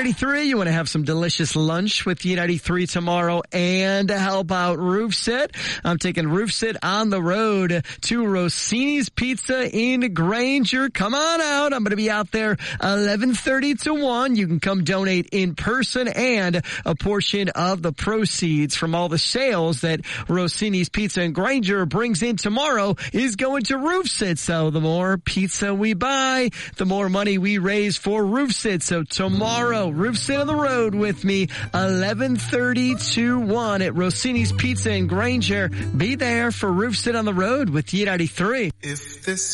E93, you want to have some delicious lunch with E93 tomorrow and help out Roof Sit. I'm taking Roof Sit on the road to Rossini's Pizza in Granger. Come on out. I'm going to be out there 11:30 to 1. You can come donate in person, and a portion of the proceeds from all the sales that Rossini's Pizza in Granger brings in tomorrow is going to Roof Sit. So the more pizza we buy, the more money we raise for Roof Sit. So tomorrow, Roof Sit on the road with me, 11:30 to 1 at Rossini's Pizza in Granger. Be there for Roof Sit on the road with E93. If this